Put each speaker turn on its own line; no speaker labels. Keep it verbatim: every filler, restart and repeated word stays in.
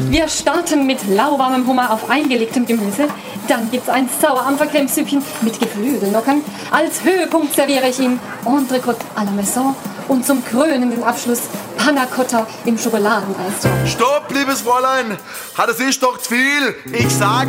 Wir starten mit lauwarmem Hummer auf eingelegtem Gemüse. Dann gibt's ein Sauerampfercremesüppchen mit Geflügelnockern. Als Höhepunkt serviere ich Ihnen Entrecote à la Maison und zum krönenden Abschluss Panna Cotta im Schokoladeneis.
Stopp, liebes Fräulein! Ha, das ist doch zu viel! Ich sage